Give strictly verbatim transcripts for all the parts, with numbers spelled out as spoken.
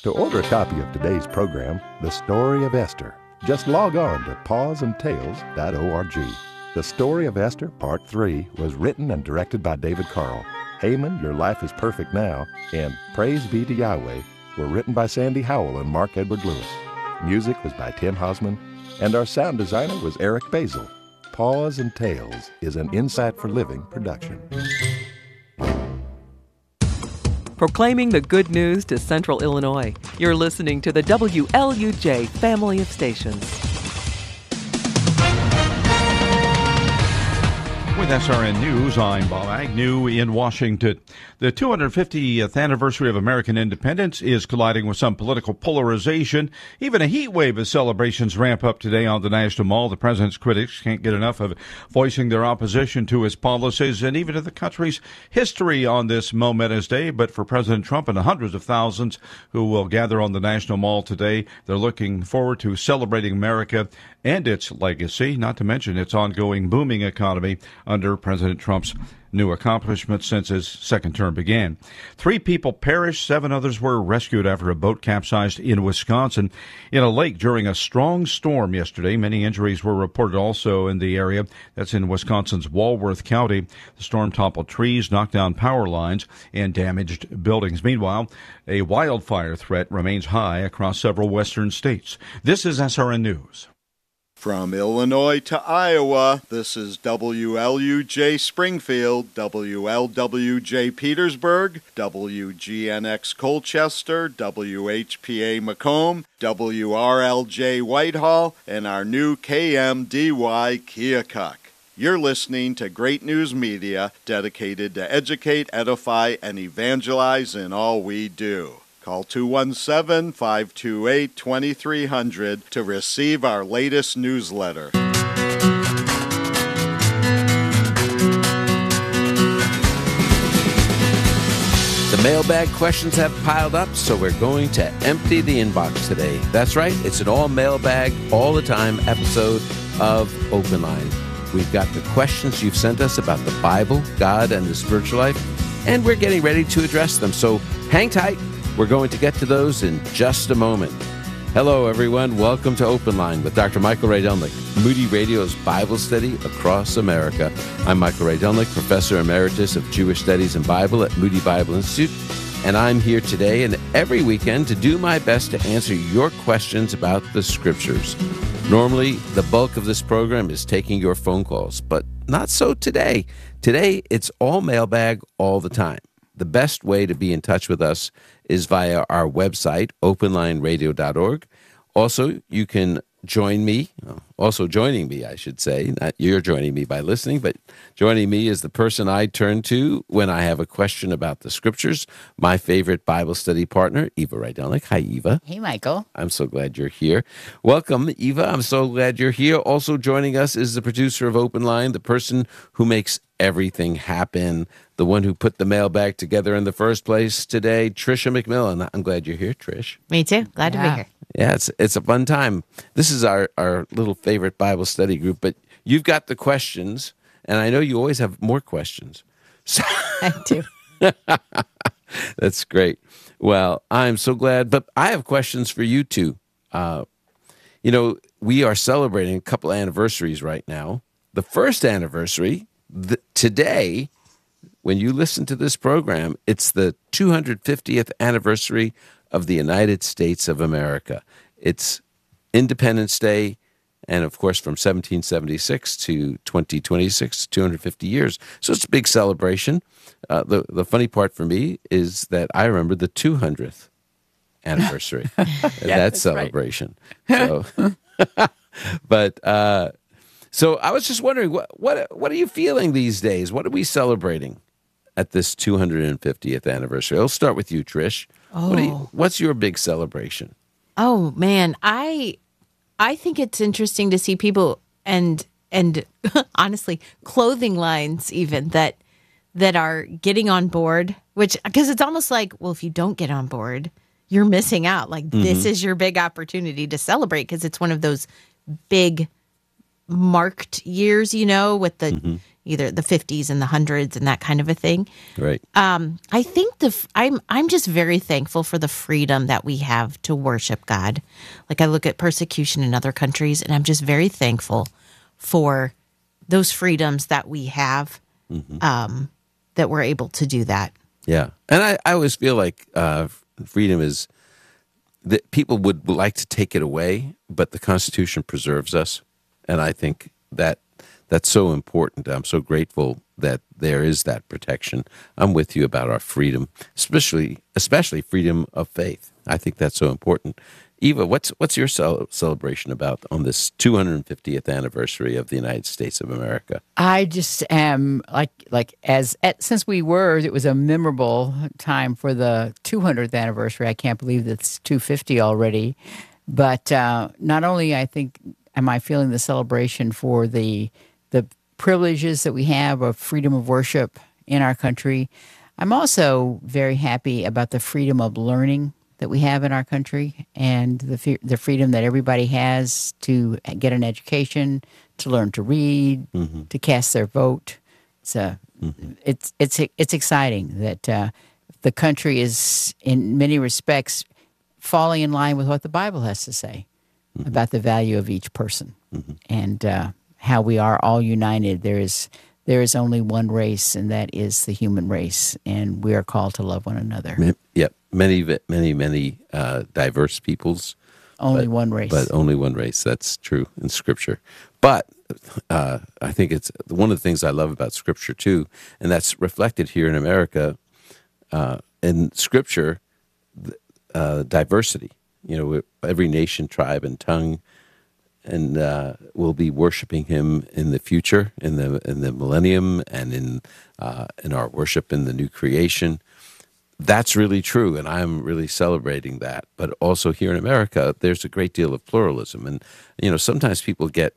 To order a copy of today's program, The Story of Esther, just log on to paws and tales dot org. The Story of Esther, Part three, was written and directed by David Carl. Haman, Your Life is Perfect Now, and Praise Be to Yahweh were written by Sandy Howell and Mark Edward Lewis. Music was by Tim Hosman, and our sound designer was Eric Basil. Paws and Tales is an Insight for Living production. Proclaiming the good news to Central Illinois, you're listening to the W L U J family of stations. With S R N News, I'm Bob Agnew in Washington. The two hundred fiftieth anniversary of American independence is colliding with some political polarization. Even a heat wave of celebrations ramp up today on the National Mall. The president's critics can't get enough of voicing their opposition to his policies and even to the country's history on this momentous day. But for President Trump and the hundreds of thousands who will gather on the National Mall today, they're looking forward to celebrating America and its legacy, not to mention its ongoing booming economy under President Trump's new accomplishments since his second term began. Three people perished, seven others were rescued after a boat capsized in Wisconsin in a lake during a strong storm yesterday. Many injuries were reported also in the area. That's in Wisconsin's Walworth County. The storm toppled trees, knocked down power lines, and damaged buildings. Meanwhile, a wildfire threat remains high across several western states. This is S R N News. From Illinois to Iowa, this is W L U J Springfield, W L W J Petersburg, W G N X Colchester, W H P A Macomb, W R L J Whitehall, and our new K M D Y Keokuk. You're listening to Great News Media, dedicated to educate, edify, and evangelize in all we do. Call two one seven, five two eight, two three zero zero to receive our latest newsletter. The mailbag questions have piled up, so we're going to empty the inbox today. That's right, it's an all mailbag, all the time episode of Open Line. We've got the questions you've sent us about the Bible, God, and the spiritual life, and we're getting ready to address them. So hang tight. We're going to get to those in just a moment. Hello, everyone. Welcome to Open Line with Doctor Michael Rydelnik, Moody Radio's Bible study across America. I'm Michael Rydelnik, Professor Emeritus of Jewish Studies and Bible at Moody Bible Institute, and I'm here today and every weekend to do my best to answer your questions about the Scriptures. Normally, the bulk of this program is taking your phone calls, but not so today. Today, it's all mailbag all the time. The best way to be in touch with us is via our website, open line radio dot org. Also, you can join me, also joining me, I should say, not you're joining me by listening, but joining me is the person I turn to when I have a question about the Scriptures, my favorite Bible study partner, Eva Rydelnik. Hi, Eva. Hey, Michael. I'm so glad you're here. Welcome, Eva. I'm so glad you're here. Also joining us is the producer of Open Line, the person who makes everything happen, the one who put the mailbag together in the first place today, Tricia McMillan. I'm glad you're here, Trish. Me too. Glad yeah. to be here. Yeah, it's it's a fun time. This is our, our little favorite Bible study group, but you've got the questions, and I know you always have more questions. So I do. That's great. Well, I'm so glad, but I have questions for you too. Uh, you know, we are celebrating a couple anniversaries right now. The first anniversary, the, today, when you listen to this program, it's the two hundred fiftieth anniversary of the United States of America. It's Independence Day, and of course from seventeen seventy-six to twenty twenty-six, two hundred fifty years. So it's a big celebration. Uh, the, the funny part for me is that I remember the two hundredth anniversary of yeah, that celebration. Right. So, but uh, so I was just wondering, what, what what are you feeling these days? What are we celebrating at this two hundred fiftieth anniversary? I'll start with you, Trish. Oh. What do you, what's your big celebration? Oh man, I I think it's interesting to see people and and honestly clothing lines even that that are getting on board. Which because it's almost like, well, if you don't get on board, you're missing out. Like mm-hmm. this is your big opportunity to celebrate because it's one of those big marked years, you know, with the. Mm-hmm. either the fifties and the hundreds and that kind of a thing. Right. Um, I think the f- I'm I'm just very thankful for the freedom that we have to worship God. Like I look at persecution in other countries, and I'm just very thankful for those freedoms that we have, mm-hmm. um, that we're able to do that. Yeah, and I, I always feel like uh, freedom is that people would like to take it away, but the Constitution preserves us, and I think that that's so important. I'm so grateful that there is that protection. I'm with you about our freedom, especially especially freedom of faith. I think that's so important. Eva, what's what's your cel- celebration about on this two hundred fiftieth anniversary of the United States of America? I just am like like as at, since we were, it was a memorable time for the two hundredth anniversary. I can't believe it's two hundred fifty already. But uh, not only I think am I feeling the celebration for the the privileges that we have of freedom of worship in our country, I'm also very happy about the freedom of learning that we have in our country, and the the freedom that everybody has to get an education, to learn to read, mm-hmm. to cast their vote. It's a, mm-hmm. it's it's it's exciting that uh, the country is in many respects falling in line with what the Bible has to say mm-hmm. about the value of each person, mm-hmm. and uh, how we are all united. There is there is only one race, and that is the human race, and we are called to love one another. Yep. Many, many, many uh, diverse peoples. Only but, one race. But only one race. That's true in Scripture. But uh, I think it's one of the things I love about Scripture, too, and that's reflected here in America. Uh, in Scripture, uh, diversity. You know, every nation, tribe, and tongue, and uh, will be worshiping Him in the future, in the in the millennium, and in uh, in our worship in the new creation. That's really true, and I'm really celebrating that. But also here in America, there's a great deal of pluralism. And, you know, sometimes people get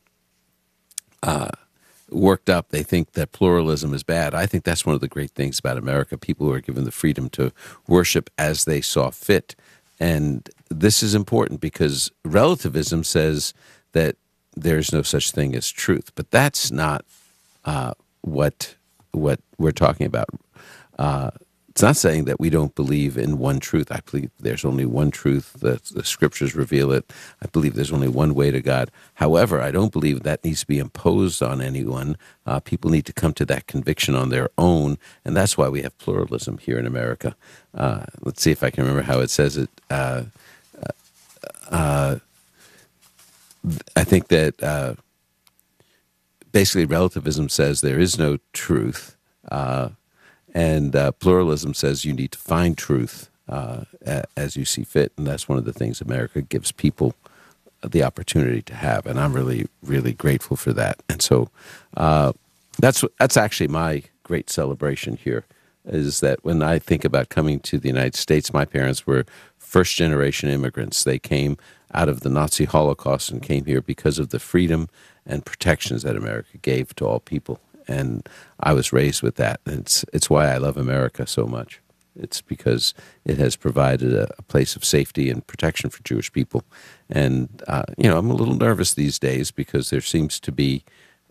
uh, worked up. They think that pluralism is bad. I think that's one of the great things about America. People who are given the freedom to worship as they saw fit. And this is important because relativism says that there's no such thing as truth. But that's not uh, what what we're talking about. Uh It's not saying that we don't believe in one truth. I believe there's only one truth. The, the Scriptures reveal it. I believe there's only one way to God. However, I don't believe that needs to be imposed on anyone. Uh, people need to come to that conviction on their own, and that's why we have pluralism here in America. Uh, let's see if I can remember how it says it. Uh, uh, I think that uh, basically relativism says there is no truth, uh, and uh, pluralism says you need to find truth uh, as you see fit, and that's one of the things America gives people the opportunity to have, and I'm really, really grateful for that. And so uh, that's that's actually my great celebration here, is that when I think about coming to the United States, my parents were first-generation immigrants. They came out of the Nazi Holocaust and came here because of the freedom and protections that America gave to all people. And I was raised with that. And it's it's why I love America so much. It's because it has provided a, a place of safety and protection for Jewish people. And, uh, you know, I'm a little nervous these days because there seems to be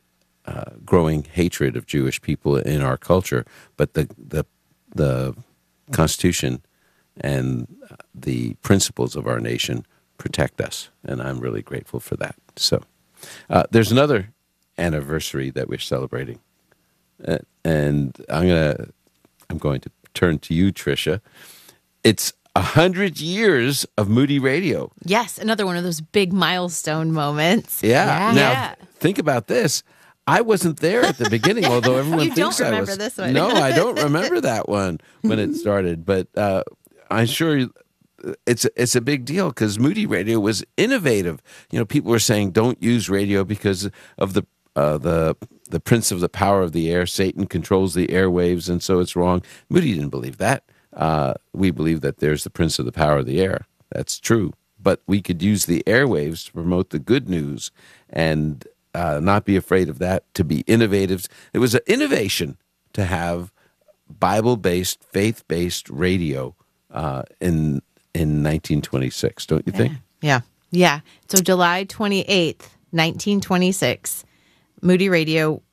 uh, growing hatred of Jewish people in our culture. But the the, the Constitution and the principles of our nation protect us. And I'm really grateful for that. So uh, there's another anniversary that we're celebrating. Uh, and I'm gonna, I'm going to turn to you, Tricia. It's a hundred years of Moody Radio. Yes, another one of those big milestone moments. Yeah. yeah. Now, yeah. think about this. I wasn't there at the beginning, although everyone you thinks don't I remember was. This one. No, I don't remember that one when it started. But uh, I'm sure it's it's a big deal because Moody Radio was innovative. You know, people were saying don't use radio because of the uh, the the prince of the power of the air. Satan controls the airwaves, and so it's wrong. Moody didn't believe that. Uh, we believe that there's the prince of the power of the air. That's true. But we could use the airwaves to promote the good news and uh, not be afraid of that, to be innovative. It was an innovation to have Bible-based, faith-based radio uh, in in nineteen twenty-six, don't you yeah. think? Yeah. Yeah. So July twenty-eighth, nineteen twenty-six, Moody Radio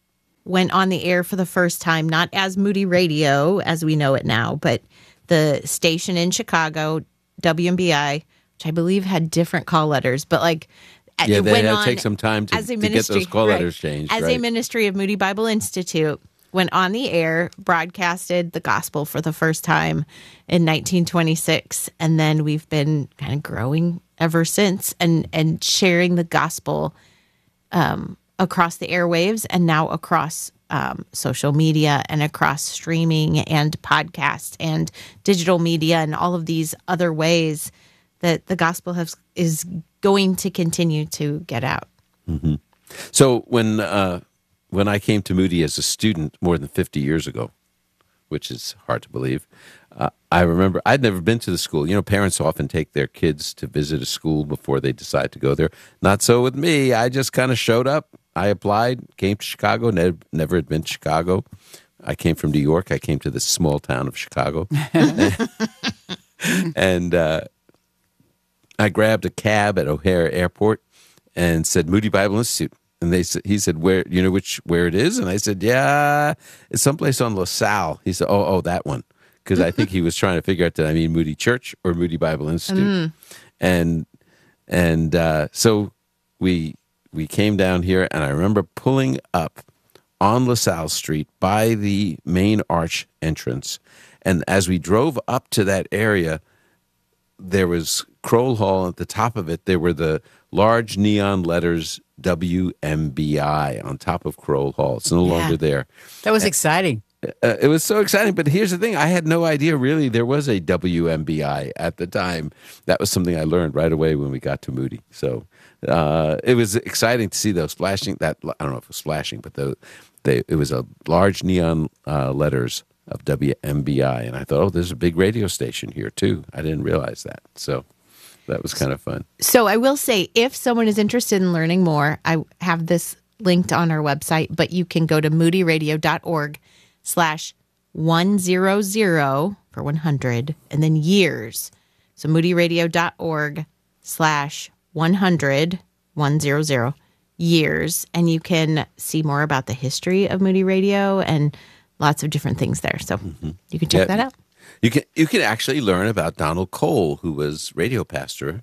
went on the air for the first time, not as Moody Radio as we know it now, but the station in Chicago, W M B I, which I believe had different call letters, but like yeah, it they went had on to take some time to, as a to ministry, get those call right, letters changed. As right. a ministry of Moody Bible Institute, went on the air, broadcasted the gospel for the first time in nineteen twenty-six, and then we've been kind of growing ever since, and and sharing the gospel um, across the airwaves, and now across um, social media and across streaming and podcasts and digital media and all of these other ways that the gospel has, is going to continue to get out. Mm-hmm. So when uh, when I came to Moody as a student more than fifty years ago, which is hard to believe, uh, I remember I'd never been to the school. You know, parents often take their kids to visit a school before they decide to go there. Not so with me. I just kind of showed up. I applied, came to Chicago, never, never had been to Chicago. I came from New York. I came to this small town of Chicago. and uh, I grabbed a cab at O'Hare Airport and said, Moody Bible Institute. And they said, he said, where, you know which, where it is? And I said, yeah, it's someplace on LaSalle. He said, oh, oh, that one. Because I think he was trying to figure out, did I mean Moody Church or Moody Bible Institute? Mm. And, and uh, so we, we came down here, and I remember pulling up on LaSalle Street by the main arch entrance. And as we drove up to that area, there was Kroll Hall. At the top of it, there were the large neon letters W M B I on top of Kroll Hall. It's no yeah. longer there. That was exciting. Uh, it was so exciting. But here's the thing. I had no idea, really, there was a W M B I at the time. That was something I learned right away when we got to Moody. So uh, it was exciting to see those flashing, that, I don't know if it was flashing, but the, they, it was a large neon uh, letters of W M B I. And I thought, oh, there's a big radio station here, too. I didn't realize that. So that was kind of fun. So I will say, if someone is interested in learning more, I have this linked on our website, but you can go to moodyradio.org slash one hundred for one hundred, and then years. So moodyradio.org slash one hundred, one hundred, years. And you can see more about the history of Moody Radio and lots of different things there. So mm-hmm. you can check yeah. that out. You can you can actually learn about Donald Cole, who was radio pastor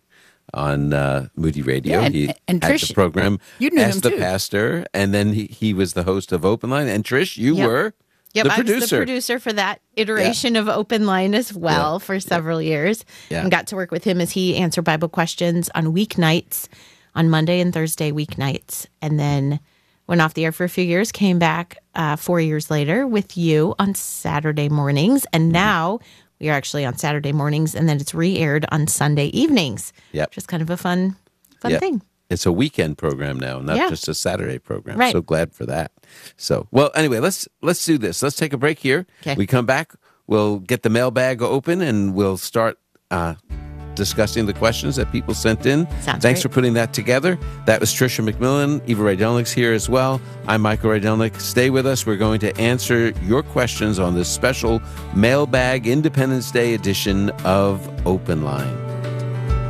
on uh, Moody Radio. Yeah, and, he and had Trish, the program you knew as him the too. pastor, and then he, he was the host of Open Line. And Trish, you yep. were yep, the I producer. was the producer for that iteration yeah. of Open Line as well yeah. for several yeah. years, yeah. and got to work with him as he answered Bible questions on weeknights, on Monday and Thursday weeknights, and then went off the air for a few years, came back uh, four years later with you on Saturday mornings, and mm-hmm. now we are actually on Saturday mornings, and then it's re-aired on Sunday evenings. Yep. Just kind of a fun, fun yep. thing. It's a weekend program now, not yeah. just a Saturday program. Right. So glad for that. So, well, anyway, let's let's do this. Let's take a break here. Okay. We come back, we'll get the mailbag open, and we'll start uh, discussing the questions that people sent in. Sounds Thanks great. for putting that together. That was Tricia McMillan. Eva Rydelnik's here as well. I'm Michael Rydelnik. Stay with us. We're going to answer your questions on this special Mailbag Independence Day edition of Open Line.